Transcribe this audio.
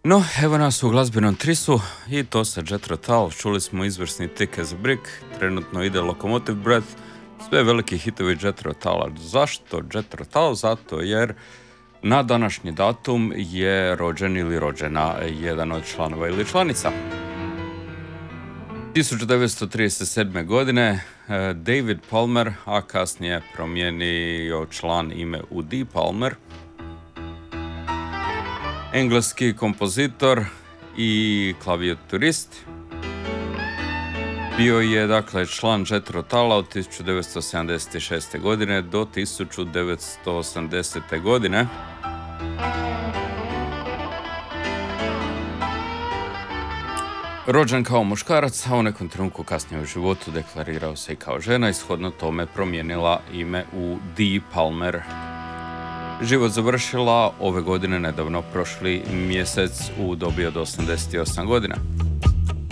No, evo nas u glazbenom trisu i to sa Jethro Tull. Čuli smo izvrsni Thick as a Brick, trenutno ide Locomotive Breath, sve veliki hitovi Jethro Tulla. Zašto Jethro Tull? Zato jer na današnji datum je rođen ili rođena jedan od članova ili članica. 1937. godine David Palmer, a kasnije promijenio član ime u Dee Palmer, engleski kompozitor i klavijaturist. Bio je dakle član Jethro Tulla od 1976. godine do 1980. godine. Rođen kao muškarac, a u nekom trenutku kasnije u životu deklarirao se i kao žena i shodno tome promijenila ime u Dee Palmer. Život završila ove godine, nedavno prošli mjesec, u dobi od 88 godina.